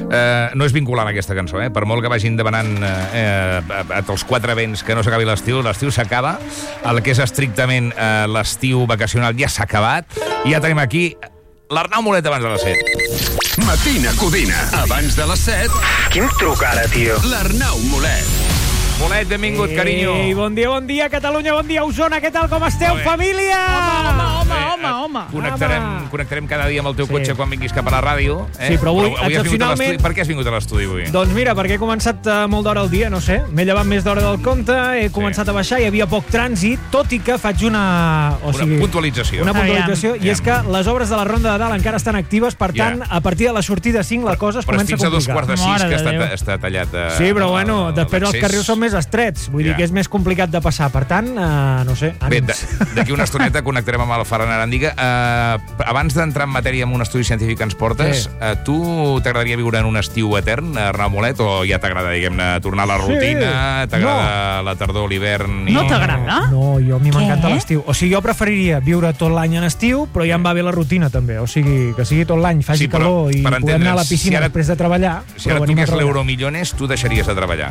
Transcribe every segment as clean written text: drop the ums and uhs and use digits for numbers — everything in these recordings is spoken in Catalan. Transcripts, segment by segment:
No és vinculant aquesta cançó, per molt que vagin demanant els 4 vents que no s'acabi l'estiu s'acaba. El que és estrictament l'estiu vacacional ja s'ha acabat. I ja tenim aquí l'Arnau Molet abans de les 7. Matina Codina. Abans de les 7. Quin truc ara, tio? L'Arnau Molet. Molet, benvingut, carinyo. Ei, bon dia, Catalunya, bon dia, Osona, què tal, com esteu, família? Home. Connectarem cada dia amb el teu cotxe quan vinguis cap a la ràdio. Sí, però avui excepcionalment... Per què has vingut a l'estudi avui? Doncs mira, perquè he començat molt d'hora al dia, no sé. M'he llevat més d'hora del compte, he començat a baixar, hi havia poc trànsit, tot i que faig una puntualització. Una puntualització, i és que les obres de la Ronda de Dalt encara estan actives, per tant, a partir de la sortida 5 la cosa es comença a complicar. Però fins a 2:45 que està tallat... Sí, però bueno, després els carrils són més estrets, vull dir que és més complicat de passar, per tant, no sé, ànims. Bé, d'aquí una estoneta connectarem amb el Ferran Arandiga. Abans d'entrar en matèria amb un estudi científic que ens portes, tu t'agradaria viure en un estiu etern, Arnau Molet, o ja t'agrada, diguem-ne, tornar a la rutina, t'agrada la tardor, l'hivern... No t'agrada? No, a mi m'encanta l'estiu. O sigui, jo preferiria viure tot l'any en estiu, però ja em va bé la rutina, també. O sigui, que sigui tot l'any, faci calor i podem anar a la piscina després de treballar. Si ara toqués l'Euromillones, tu deixaries de treballar.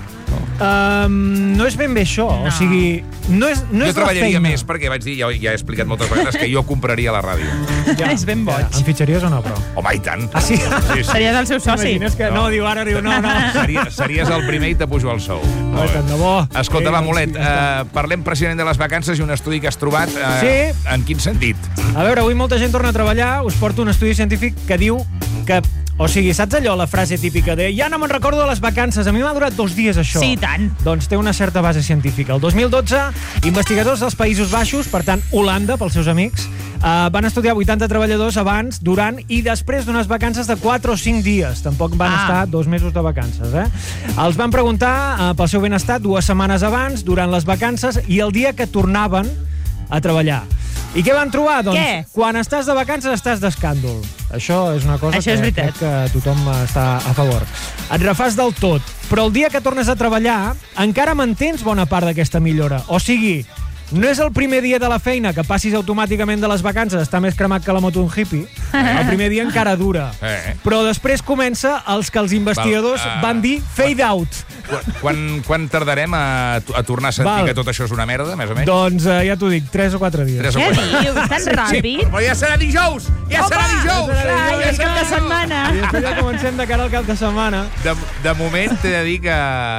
No és ben bé això, o sigui, no és la feina. Jo treballaria més, perquè vaig dir, ja he explicat moltes vegades, que jo compraria la ràdio. És ben boig. Em fitxaries o no, però? Home, i tant. Ah, sí? Series el seu soci. No, diu ara, no. Series el primer i te pujo el sou. Tant de bo. Escolta, va, Molet, parlem precisament de les vacances i un estudi que has trobat. En quin sentit? A veure, avui molta gent torna a treballar, us porto un estudi científic que diu que... O sigui, saps allò, la frase típica de ja no me'n recordo de les vacances, a mi m'ha durat 2 dies això. Sí, tant. Doncs té una certa base científica. El 2012, investigadors dels Països Baixos, per tant, Holanda, pels seus amics, van estudiar 80 treballadors abans, durant i després d'unes vacances de 4 o 5 dies. Tampoc van estar 2 mesos de vacances, Els van preguntar pel seu benestar 2 setmanes abans, durant les vacances i el dia que tornaven a treballar. I què van trobar? Doncs quan estàs de vacances estàs d'escàndol. Això és una cosa que crec que tothom està a favor. Et refàs del tot, però el dia que tornes a treballar encara mantens bona part d'aquesta millora. O sigui, no és el primer dia de la feina que passis automàticament de les vacances, està més cremat que la moto d'un hippie. El primer dia encara dura. Però després comença els que els investigadors van dir fade out. Quan tardarem a tornar a sentir que tot això és una merda, més o menys? Doncs ja t'ho dic, 3 o 4 dies. Què dius? Tan ràpid? Sí, però ja serà dijous! Ja serà dijous! I el cap de setmana. I després ja comencem de cara al cap de setmana. De moment t'he de dir que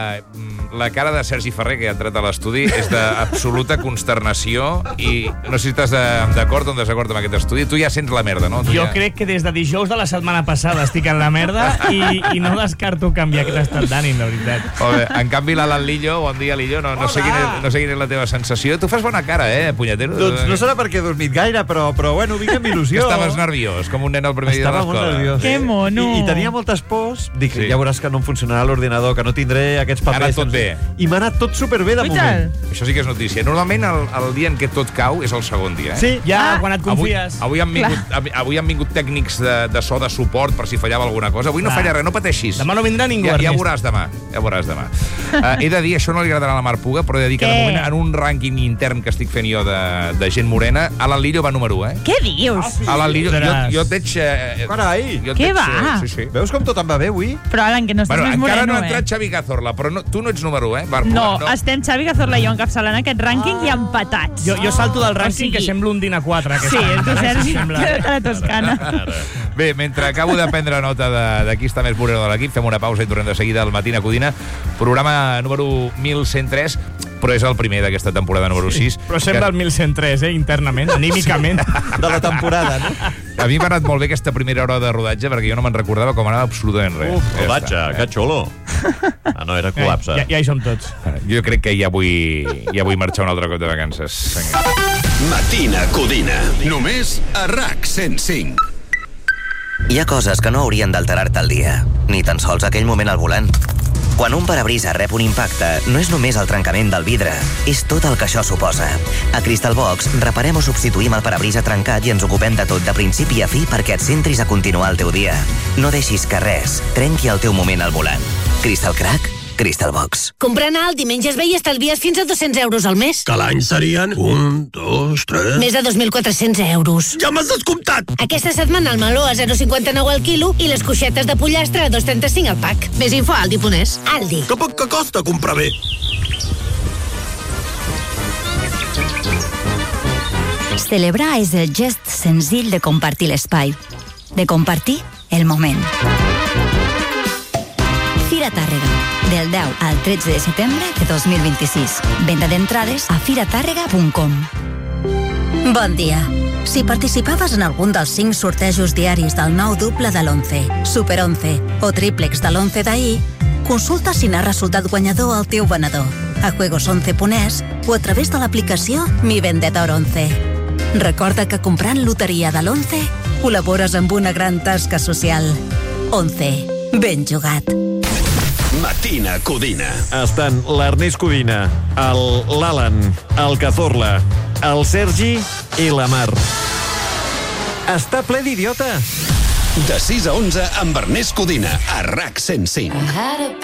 la cara de Sergi Ferrer, que ha entrat a l'estudi, és d'absoluta consternació i no sé si estàs d'acord o en desacord amb aquest estudi. Tu ja sents la merda, no? Jo crec que des de dijous de la setmana passada estic en la merda i no descarto canviar aquest estat d'ànim, de veritat. En canvi, l'Alan Lillo, bon dia, Lillo, no sé quina és la teva sensació. Tu fas bona cara, punyetero? Doncs no serà perquè he dormit gaire, però bueno, vinc amb il·lusió. Estaves nerviós, com un nen al primer dia de l'escola. Estava molt nerviós. Que mono! I tenia moltes pors. Dic, ja veuràs que no em funcionarà l'ordinador, que no tindré aquests papers. Ara tot bé. I m'ha anat tot superbé de moment. Això sí que és notícia. Normalment el dia en què tot cau és el segon dia. Sí, ja quan et confies. Avui han vingut tècnics de so de suport per si fallava alguna cosa. Avui no falla res, no pateixis. Demà no vindrà ningú. Ja veuràs demà. He de dir, això no li agradarà a la Mar Puga, però he de dir que de moment en un rànquing intern que estic fent jo de gent morena, Alan Lillo va número 1, Què dius? Alan Lillo, jo et veig... Carai! Què va? Sí. Veus com tot em va bé avui? Però, Alan, que no estàs més moreno, encara no ha entrat Xavi Cazorla, però tu no ets número 1, Mar Puga. No, estem Xavi Cazorla i jo encapçalant aquest rànquing i empatats. Jo salto del rànquing que sembla un Dina 4. Sí, és tu, Sergi, de la Toscana. Bé, mentre acabo de prendre nota de qui està més moreno de l'equip, fem una pausa i tornem de seguida al Matina Codina, programa número 1103, però és el primer d'aquesta temporada número 6. Però sembla el 1103, internament, anímicament. De la temporada, no? A mi m'ha anat molt bé aquesta primera hora de rodatge perquè jo no me'n recordava com anava absolutament res. Rodatge, que xulo. No, era col·lapse. Ja hi som tots. Jo crec que ja vull marxar un altre cop de vacances. Matina Codina. Només a RAC 105. Hi ha coses que no haurien d'alterar-te el dia, ni tan sols aquell moment al volant. Quan un parabrisa rep un impacte, no és només el trencament del vidre, és tot el que això suposa. A Crystal Box reparem o substituïm el parabrisa trencat i ens ocupem de tot de principi a fi perquè et centris a continuar el teu dia. No deixis que res trenqui el teu moment al volant. Crystal Crack, Crystal Box. Comprant a Aldi menges bé i estalvies fins a 200 euros al mes. Que l'any serien 1, 2, 3... Més de 2.400 euros. Ja m'has descomptat! Aquesta setmana el meló a 0,59 al quilo i les coixetes de pollastre a 2,35 al pack. Més info a Aldi.es. Aldi. Que poc que costa comprar bé. Celebrar és el gest senzill de compartir l'espai, de compartir el moment. Fira Tàrrega, del 10 al 13 de setembre de 2026. Venda d'entrades a firatàrrega.com. Bon dia. Si participaves en algun dels 5 sortejos diaris del nou duple de l'11, Super 11 o tríplex de l'11 d'ahir, consulta si n'ha resultat guanyador al teu venedor, a juegos11.es o a través de l'aplicació Mi Vendedor 11. Recorda que comprant loteria de l'11 col·labores amb una gran tasca social. 11. Ben jugat. Matina Codina. Estan l'Ernest Codina, l'Alan, el Cazorla, el Sergi i la Mar. Està ple d'idiota. De 6 a 11 amb Ernest Codina a RAC 105.